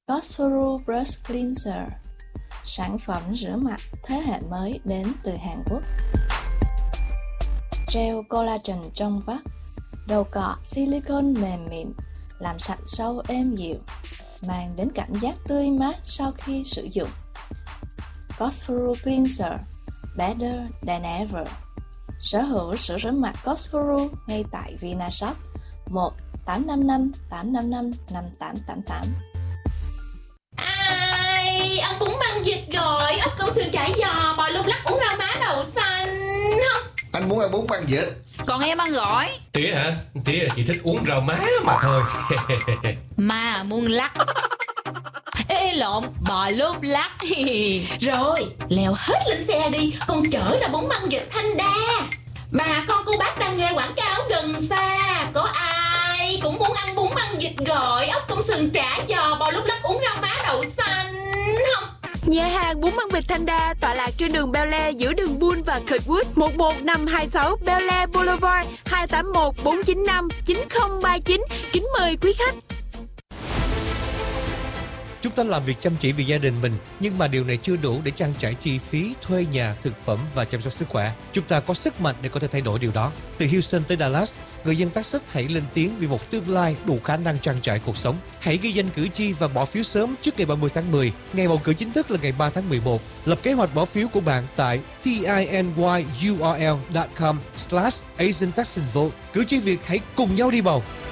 Cosfuru Brush Cleanser, sản phẩm rửa mặt thế hệ mới đến từ Hàn Quốc. Gel collagen trong vắt, đầu cọ silicone mềm mịn, làm sạch sâu êm dịu, mang đến cảm giác tươi mát sau khi sử dụng. Cosfuru Cleanser, better than ever. Sở hữu sữa rửa mặt Cosfuru ngay tại Vinashop 1-855-855-5888. Ai, ông bún băng vịt gọi, ốc câu sườn chả giò, bò lúc lắc uống rau má đậu xanh không? Anh muốn ăn bún băng vịt. Còn em ăn gỏi. Tía hả? Tía chỉ thích uống rau má mà thôi. Ma muôn lắc. Ê lộn, bò lốp lắc. Rồi, leo hết lên xe đi, con chở ra bún băng vịt Thanh Đa. Bà con cô bác đang nghe quảng cáo gần xa, có ai cũng muốn ăn bún băng vịt gọi, ốc công sườn chả giò, bò lúc lắc uống rau má đậu xanh không? Nhà hàng bún băng vịt Thanh Đa tọa lạc trên đường Bel Air giữa đường Bull và Kirkwood, 11526 Bel Air Boulevard, 281 495 9039. Kính mời quý khách. Chúng ta làm việc chăm chỉ vì gia đình mình, nhưng mà điều này chưa đủ để trang trải chi phí thuê nhà, thực phẩm và chăm sóc sức khỏe. Chúng ta có sức mạnh để có thể thay đổi điều đó. Từ Houston tới Dallas, người dân Texas hãy lên tiếng vì một tương lai đủ khả năng trang trải cuộc sống. Hãy ghi danh cử tri và bỏ phiếu sớm trước ngày 30 tháng 10. Ngày bầu cử chính thức là ngày 3 tháng 11. Lập kế hoạch bỏ phiếu của bạn tại tinyurl.com/AsianTexanVote. Cử tri Việt hãy cùng nhau đi bầu.